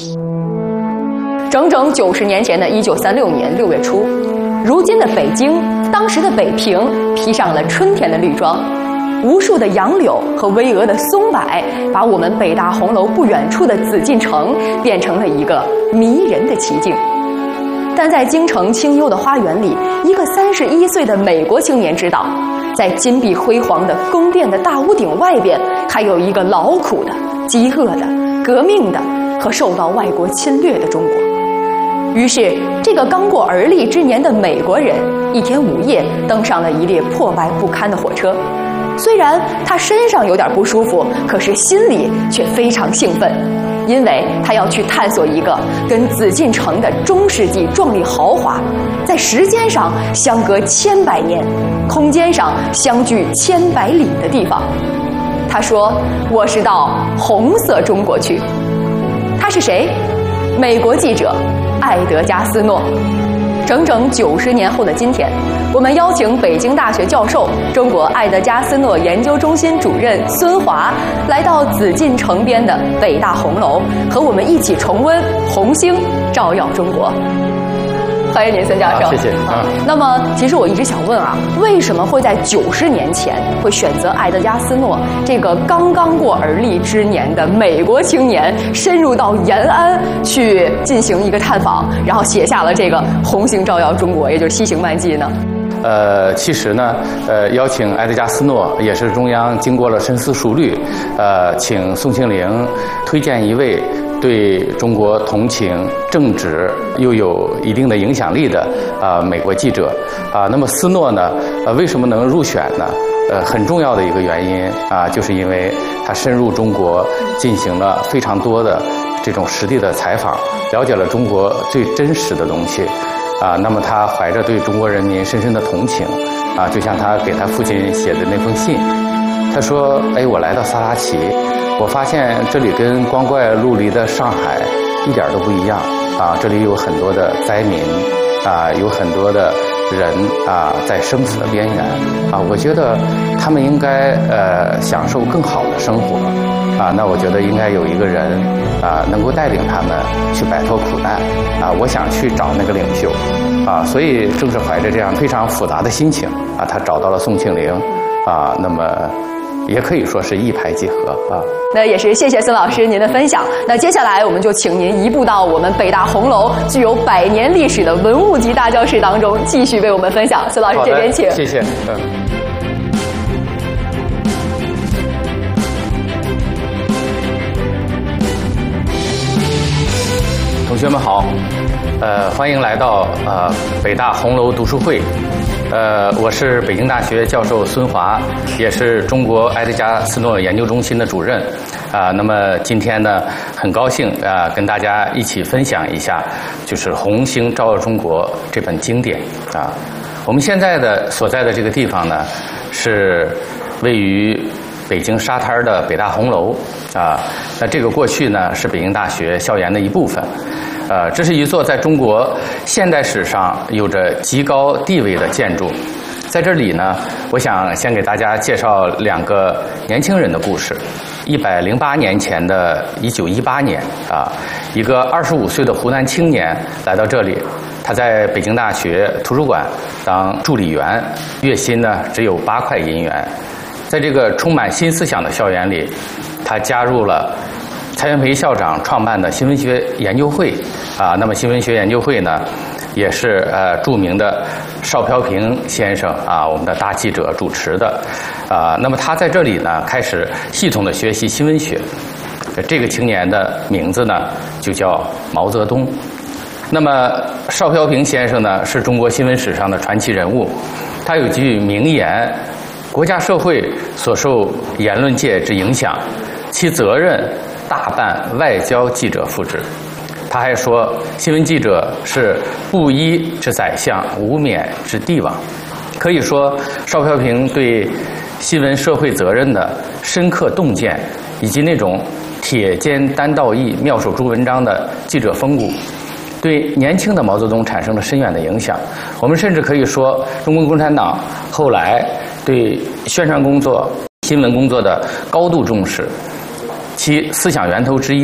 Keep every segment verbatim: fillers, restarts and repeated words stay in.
整整九十年前的一九三六年六月初，如今的北京，当时的北平，披上了春天的绿装。无数的杨柳和巍峨的松柏，把我们北大红楼不远处的紫禁城变成了一个迷人的奇境。但在京城清幽的花园里，一个三十一岁的美国青年知道，在金碧辉煌的宫殿的大屋顶外边，还有一个劳苦的、饥饿的、革命的和受到外国侵略的中国。于是，这个刚过而立之年的美国人，一天午夜登上了一列破败不堪的火车。虽然他身上有点不舒服，可是心里却非常兴奋，因为他要去探索一个跟紫禁城的中世纪壮丽豪华，在时间上相隔千百年，空间上相距千百里的地方。他说：“我是到红色中国去。”他是谁？美国记者艾德加斯诺。整整九十年后的今天，我们邀请北京大学教授、中国艾德加斯诺研究中心主任孙华来到紫禁城边的北大红楼，和我们一起重温红星照耀中国。欢迎您，孙教授。 啊、谢谢啊。 那么，其实我一直想问啊，为什么会在九十年前会选择艾德加斯诺这个刚刚过而立之年的美国青年，深入到延安去进行一个探访，然后写下了这个《红星照耀中国》，也就是《西行漫记》呢？ 呃，其实呢，呃，邀请艾德加斯诺也是中央经过了深思熟虑，呃，请宋庆龄推荐一位对中国同情、正直又有一定的影响力的啊、呃、美国记者啊、呃。那么斯诺呢，呃，为什么能入选呢？呃，很重要的一个原因啊、呃，就是因为他深入中国，进行了非常多的这种实地的采访，了解了中国最真实的东西。啊，那么他怀着对中国人民深深的同情，啊，就像他给他父亲写的那封信，他说：“哎，我来到萨拉齐，我发现这里跟光怪陆离的上海一点都不一样啊，这里有很多的灾民，啊，有很多的人啊在生死的边缘啊，我觉得他们应该呃享受更好的生活啊，那我觉得应该有一个人啊能够带领他们去摆脱苦难啊，我想去找那个领袖啊，所以正是怀着这样非常复杂的心情啊，他找到了宋庆龄啊，那么也可以说是一拍即合啊。 那也是谢谢孙老师您的分享。那接下来我们就请您移步到我们北大红楼具有百年历史的文物级大教室当中，继续为我们分享。孙老师这边请。 谢谢。嗯。同学们好，呃，欢迎来到呃北大红楼读书会。呃，我是北京大学教授孙华，也是中国埃德加斯诺研究中心的主任。啊、呃，那么今天呢，很高兴啊、呃，跟大家一起分享一下，就是《红星照耀中国》这本经典啊。我们现在的所在的这个地方呢，是位于北京沙滩的北大红楼啊。那这个过去呢，是北京大学校园的一部分。呃，这是一座在中国现代史上有着极高地位的建筑。在这里呢，我想先给大家介绍两个年轻人的故事。一百零八年前的一九一八年啊，一个二十五岁的湖南青年来到这里，他在北京大学图书馆当助理员，月薪呢只有八块银元。在这个充满新思想的校园里，他加入了蔡元培校长创办的新闻学研究会啊，那么新闻学研究会呢，也是呃著名的邵飘萍先生啊，我们的大记者主持的啊。那么他在这里呢，开始系统的学习新闻学。这个青年的名字呢，就叫毛泽东。那么邵飘萍先生呢，是中国新闻史上的传奇人物。他有句名言：国家社会所受言论界之影响，其责任大半外交记者负之。他还说，新闻记者是布衣之宰相，无冕之帝王。可以说，邵飘萍对新闻社会责任的深刻洞见，以及那种铁肩担道义、妙手著文章的记者风骨，对年轻的毛泽东产生了深远的影响。我们甚至可以说，中国共产党后来对宣传工作、新闻工作的高度重视，其思想源头之一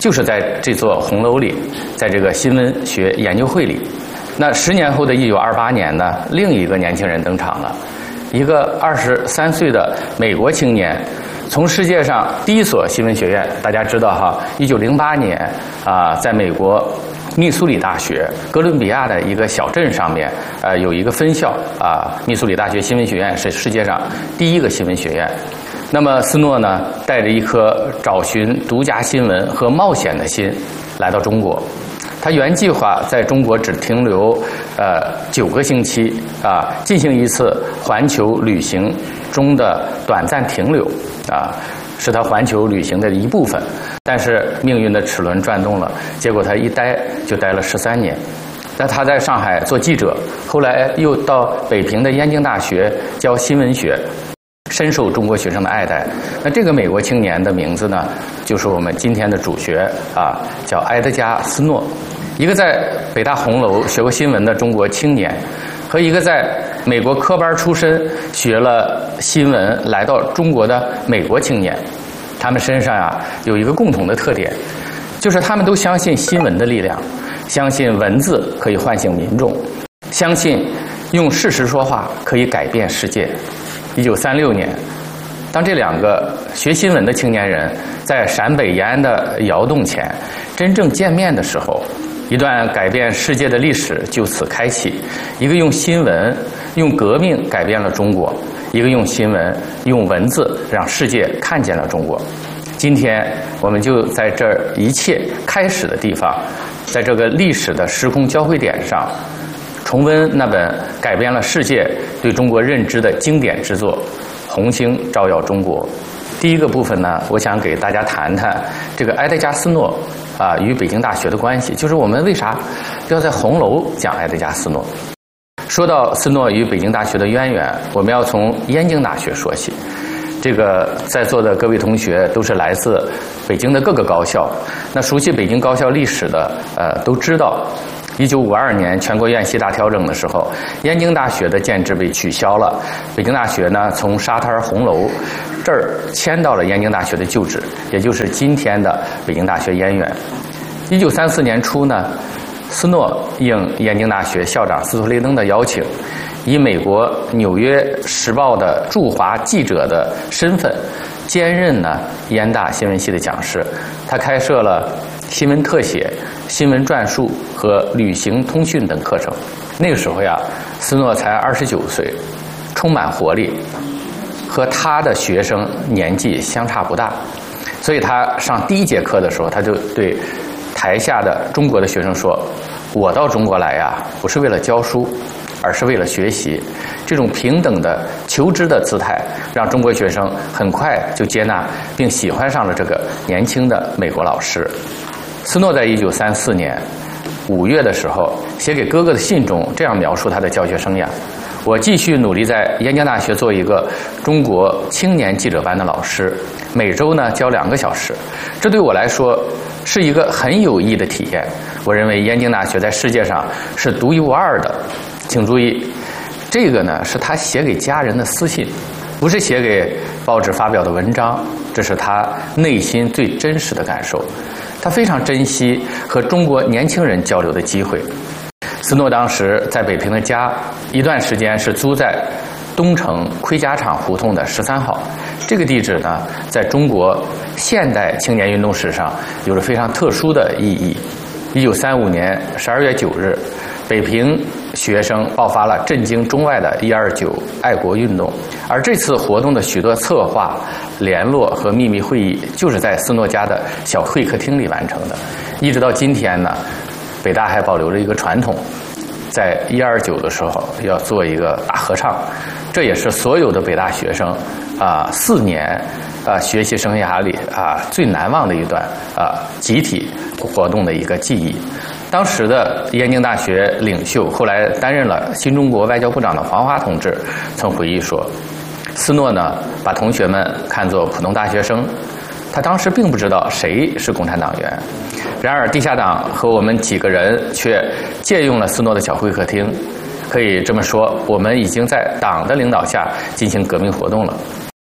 就是在这座红楼里，在这个新闻学研究会里。那十年后的一九二八年呢，另一个年轻人登场了，一个二十三岁的美国青年，从世界上第一所新闻学院，大家知道哈，一九零八年啊，在美国密苏里大学哥伦比亚的一个小镇上面，呃，有一个分校啊，密苏里大学新闻学院是世界上第一个新闻学院。那么斯诺呢，带着一颗找寻独家新闻和冒险的心来到中国。他原计划在中国只停留呃九个星期啊，进行一次环球旅行中的短暂停留啊，是他环球旅行的一部分。但是命运的齿轮转动了，结果他一待就待了十三年。那他在上海做记者，后来又到北平的燕京大学教新闻学，深受中国学生的爱戴。那这个美国青年的名字呢，就是我们今天的主角啊，叫埃德加·斯诺。一个在北大红楼学过新闻的中国青年，和一个在美国科班出身学了新闻来到中国的美国青年，他们身上啊有一个共同的特点，就是他们都相信新闻的力量，相信文字可以唤醒民众，相信用事实说话可以改变世界。一九三六年，当这两个学新闻的青年人在陕北延安的窑洞前真正见面的时候，一段改变世界的历史就此开启。一个用新闻、用革命改变了中国，一个用新闻、用文字让世界看见了中国。今天我们就在这一切开始的地方，在这个历史的时空交汇点上，重温那本改变了世界对中国认知的经典之作《红星照耀中国》。第一个部分呢，我想给大家谈谈这个埃德加·斯诺啊与北京大学的关系，就是我们为啥要在红楼讲埃德加·斯诺。说到斯诺与北京大学的渊源，我们要从燕京大学说起。这个在座的各位同学都是来自北京的各个高校，那熟悉北京高校历史的呃都知道，一九五二年全国院系大调整的时候，燕京大学的建制被取消了，北京大学呢从沙滩红楼这儿迁到了燕京大学的旧址，也就是今天的北京大学燕园。一九三四年初呢，斯诺应燕京大学校长斯托雷登的邀请，以美国《纽约时报》的驻华记者的身份，兼任呢燕大新闻系的讲师。他开设了新闻特写、新闻撰述和旅行通讯等课程。那个时候呀，斯诺才二十九岁，充满活力，和他的学生年纪相差不大。所以他上第一节课的时候，他就对台下的中国的学生说：“我到中国来呀，不是为了教书，而是为了学习。”这种平等的求知的姿态，让中国学生很快就接纳并喜欢上了这个年轻的美国老师。斯诺在一九三四年五月的时候写给哥哥的信中这样描述他的教学生涯：我继续努力在燕京大学做一个中国青年记者班的老师，每周呢教两个小时，这对我来说是一个很有益的体验。我认为燕京大学在世界上是独一无二的。请注意，这个呢是他写给家人的私信，不是写给报纸发表的文章，这是他内心最真实的感受。他非常珍惜和中国年轻人交流的机会。斯诺当时在北平的家，一段时间是租在东城盔甲厂胡同的十三号。这个地址呢，在中国现代青年运动史上有着非常特殊的意义。一九三五年十二月九日，北平学生爆发了震惊中外的一二九爱国运动，而这次活动的许多策划、联络和秘密会议，就是在斯诺家的小会客厅里完成的。一直到今天呢，北大还保留着一个传统，在一二九的时候要做一个大合唱，这也是所有的北大学生啊四年啊学习生涯里啊最难忘的一段啊集体活动的一个记忆。当时的燕京大学领袖，后来担任了新中国外交部长的黄华同志曾回忆说，斯诺呢把同学们看作普通大学生，他当时并不知道谁是共产党员。然而地下党和我们几个人却借用了斯诺的小会客厅，可以这么说，我们已经在党的领导下进行革命活动了。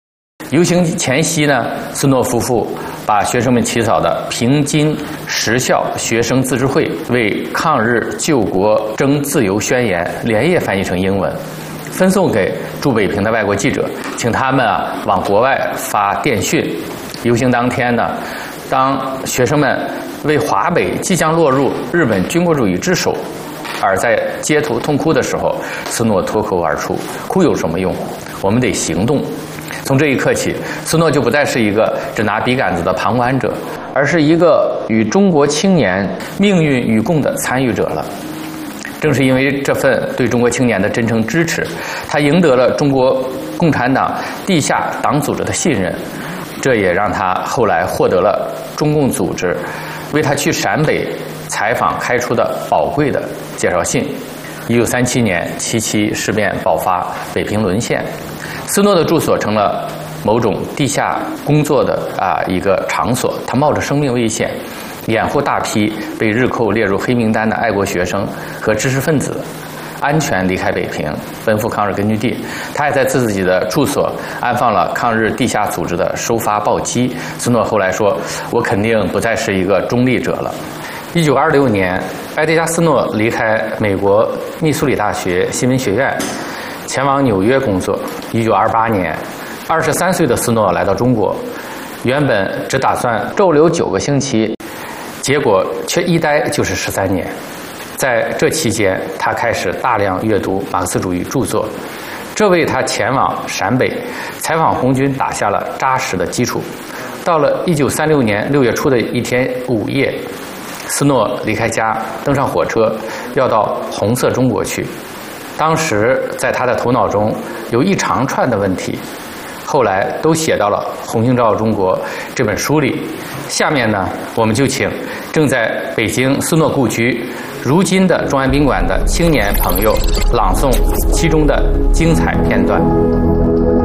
游行前夕呢，斯诺夫妇把学生们起草的《平津实校学生自治会为抗日救国争自由宣言》连夜翻译成英文，分送给驻北平的外国记者，请他们啊往国外发电讯。游行当天呢，当学生们为华北即将落入日本军国主义之手而在街头痛哭的时候，斯诺脱口而出：“哭有什么用？我们得行动。”从这一刻起，斯诺就不再是一个只拿笔杆子的旁观者，而是一个与中国青年命运与共的参与者了。正是因为这份对中国青年的真诚支持，他赢得了中国共产党地下党组织的信任，这也让他后来获得了中共组织为他去陕北采访开出的宝贵的介绍信。一九三七年，七七事变爆发，北平沦陷，斯诺的住所成了某种地下工作的啊一个场所。他冒着生命危险，掩护大批被日寇列入黑名单的爱国学生和知识分子安全离开北平，奔赴抗日根据地。他还在自己的住所安放了抗日地下组织的收发报机。斯诺后来说：“我肯定不再是一个中立者了。”一九二六年，埃迪加·斯诺离开美国密苏里大学新闻学院，前往纽约工作。一九二八年，二十三岁的斯诺来到中国，原本只打算逗留九个星期，结果却一待就是十三年。在这期间，他开始大量阅读马克思主义著作，这为他前往陕北采访红军打下了扎实的基础。到了一九三六年六月初的一天午夜，斯诺离开家，登上火车，要到红色中国去。当时在他的头脑中有一长串的问题，后来都写到了《红星照中国》这本书里。下面呢，我们就请正在北京斯诺故居，如今的中安宾馆的青年朋友朗诵其中的精彩片段。